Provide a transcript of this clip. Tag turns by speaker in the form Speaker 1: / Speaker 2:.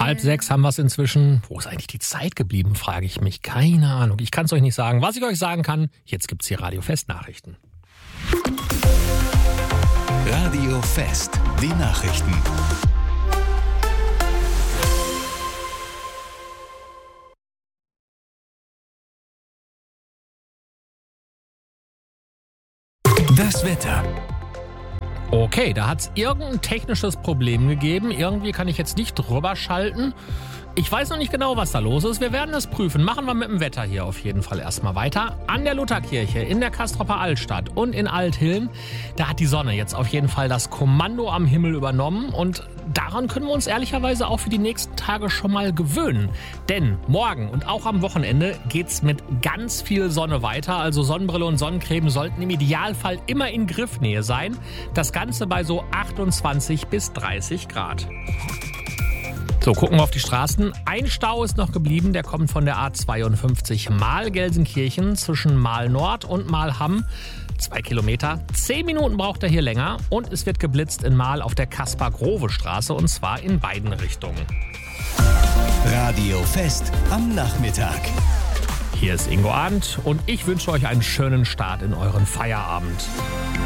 Speaker 1: 5:30 haben wir es inzwischen. Wo ist eigentlich die Zeit geblieben, frage ich mich. Keine Ahnung. Ich kann es euch nicht sagen. Was ich euch sagen kann, jetzt gibt's hier Radio Fest Nachrichten.
Speaker 2: Radio Fest, die Nachrichten. Das Wetter.
Speaker 1: Okay, da hat es irgendein technisches Problem gegeben. Irgendwie kann ich jetzt nicht drüber schalten. Ich weiß noch nicht genau, was da los ist. Wir werden es prüfen. Machen wir mit dem Wetter hier auf jeden Fall erstmal weiter. An der Lutherkirche, in der Castropper Altstadt und in Althillen, da hat die Sonne jetzt auf jeden Fall das Kommando am Himmel übernommen. Und daran können wir uns ehrlicherweise auch für die nächsten Tage schon mal gewöhnen. Denn morgen und auch am Wochenende geht's mit ganz viel Sonne weiter. Also Sonnenbrille und Sonnencreme sollten im Idealfall immer in Griffnähe sein. Das Ganze bei so 28 bis 30 Grad. So, gucken wir auf die Straßen. Ein Stau ist noch geblieben, der kommt von der A52 Mahl-Gelsenkirchen zwischen Mahl-Nord und Mahl-Hamm. 2 Kilometer. 10 Minuten braucht er hier länger und es wird geblitzt in Mahl auf der Kaspar-Growe-Straße und zwar in beiden Richtungen.
Speaker 2: Radio Fest am Nachmittag.
Speaker 1: Hier ist Ingo Arndt und ich wünsche euch einen schönen Start in euren Feierabend.